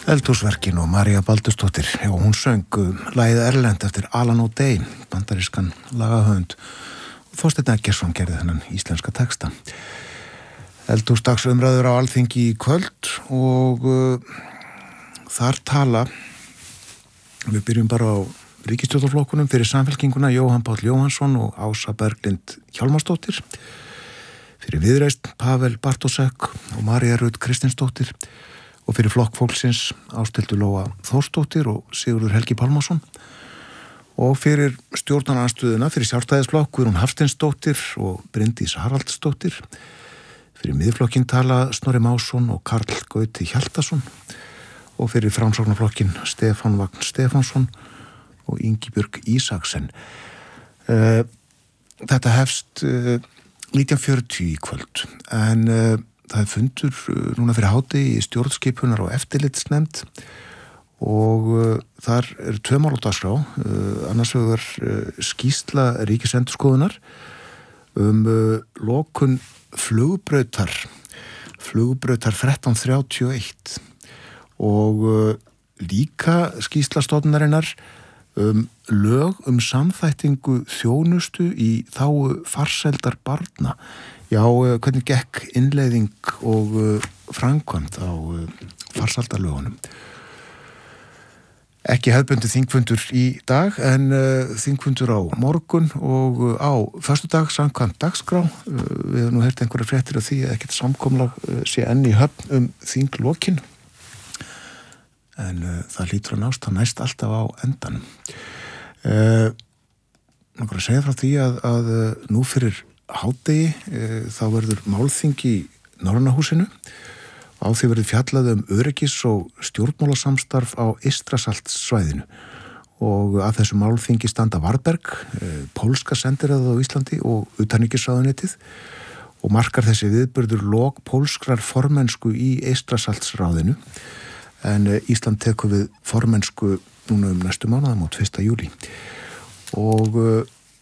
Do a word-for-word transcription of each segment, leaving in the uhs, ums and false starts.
Eldhúsverkin og María Baldursdóttir. Já, hún söng lagið Erlend eftir Alan O'Day, bandarískan lagahöfund. Þorsteinn Eggertsson gerði þennan íslenska texta. Eldhúsdagsumræður á Alþingi í kvöld og uh, þar tala, við byrjum bara á ríkisstjórnarflokkunum fyrir Samfylkinguna, Jóhann Páll Jóhannsson og Ása Berglind Hjálmarsdóttir. Fyrir Viðreisn, Pavel Bartósek og María Rut Kristinsdóttir. Og fyrir Flokk fólksins Ásthildur Lóa Þórsdóttir og Sigurður Helgi Pálmason. Og fyrir stjórnarandstöðuna, fyrir Sjálfstæðisflokk, Guðrún Hafsteinsdóttir og Bryndís Haraldsdóttir. Fyrir Miðflokkinn tala Snorri Másson og Karl Gauti Hjaltason. Og fyrir Framsóknarflokkinn Stefán Vagn Stefánsson og Ingibjörg Ísaksen. Uh, þetta hefst uh, nítján fjörutíu í kvöld, en uh, það er fundur núna fyrir hádegi í stjórnskipunar og eftirlitsnefnd og uh, þar eru tvö mál á dagskrá, uh, annars vegar uh, skýrsla Ríkisendurskoðunar um uh, lokun flugbrautar, flugbrautar þrettán þrjátíu og eitt og uh, líka skýrsla stofnunarinnar um lög um samþættingu þjónustu í þágu farsældar barna. Já, hvernig gekk innleiðing og uh, framkvæmd á uh, farsældarlögunum. Ekki hefðbundið þingfundur í dag, en uh, þingfundur á morgun og uh, á föstudag samkvæmt dagskrá. Uh, við hefum nú heyrt einhverja fréttir af því að ekkert samkomulag uh, sé enn í höfn um þinglokin. En uh, það lítur að nást, það næst alltaf á endanum. Uh, Nákvæmlega að segja frá því að, að uh, nú fyrir hádegi e, þá verður málþing í Norræna húsinu. Á því verður fjallað um öryggis- og stjórnmálasamstarf á Eystrasaltssvæðinu og að þessu málþingi standa Varberg, e, pólska sendiráðið á Íslandi og utanríkisráðuneytið og markar þessi viðburður lok pólskrar formennsku í Eystrasaltsráðinu, en e, Ísland tekur við formennsku núna um næstu mánuðum á fyrsta júlí og e,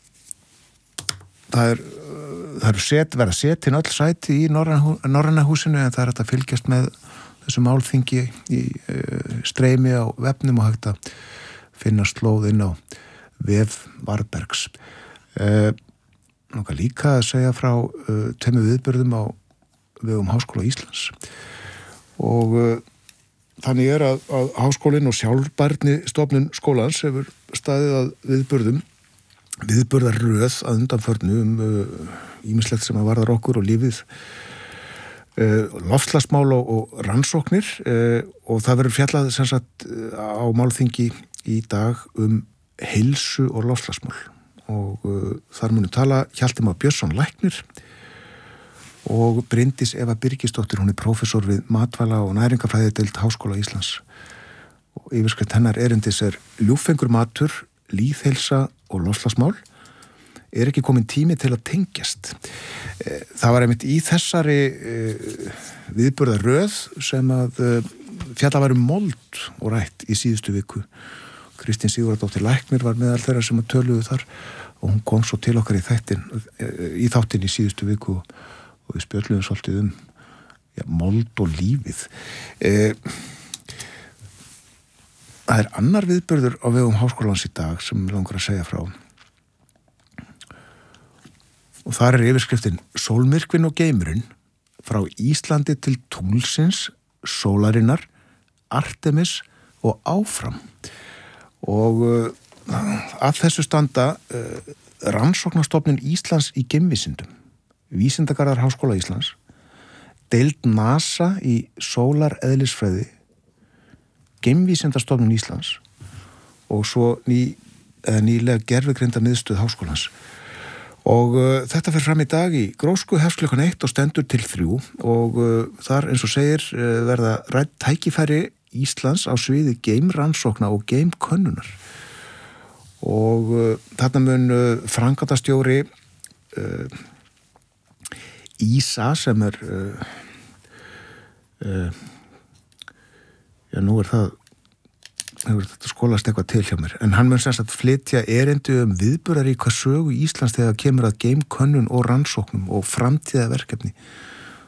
það er það eru set, verða setin öll sæti í Norræna húsinu, en það er hægt að fylgjast með þessu málþingi í uh, streymi á vefnum og hægt að finna slóð inn á vef Varbergs. Uh, Náttúrulega líka að segja frá uh, tveimur viðburðum á vegum Háskóla Íslands og uh, þannig er að, að Háskólinn og sjálfbærni stofnun skólans hefur staðið að viðburðum viðburðar röð að undanförnu um ýmislegt uh, sem að varðar okkur og lífið, uh, loftslagsmál og, og rannsóknir uh, og það verður fjallað sem sagt á málþingi í dag um heilsu og loftslagsmál og uh, þar munum tala Hjalti Már Björnsson læknir og Bryndís Eva Birgisdóttir, hún er prófessor við matvæla- og næringafræðideild Háskóla Íslands og yfirskrift hennar erindis er ljúffengur matur, lýðheilsa og loftslagsmál, er ekki komin tími til að tengjast. Það var einmitt í þessari viðburðarröð sem að fjallað var um mold og rætt í síðustu viku. Kristín Sigurðardóttir læknir var meðal þeirra sem að töluðu þar og hún kom svo til okkar í þættin í þáttin í síðustu viku og við spjöldluðum svolítið um ja, mold og lífið. Það er annar viðburður á vegum Háskólans í dag sem ég langar að segja frá. Og þar er yfirskriftin Sólmyrkvinn og geimurinn frá Íslandi til tunglsins, sólarinnar, Artemis og áfram. Og uh, að þessu standa uh, rannsóknarstofnun Íslands í geimvísindum, Vísindagarðar Háskóla Íslands, deild NASA í sólareðlisfræði, Geimvísindastofnun Íslands og svo ný, nýlega gervigreinda miðstöð Háskólans. Og uh, þetta fer fram í dag í Grósku, hefst klukkan eitt og stendur til þrjú og uh, þar eins og segir uh, verða rædd tækifæri Íslands á sviði geimrannsókna og geimkönnunar. Og uh, þarna mun uh, framkvæmdastjóri uh, í s a sem er uh, uh, já, nú er það hefur þetta skólast eitthvað til hjá mér, en hann mun sem sagt flytja erindi um viðburðaríka sögu Íslands þegar kemur að geimkönnun og rannsóknum og framtíðaverkefni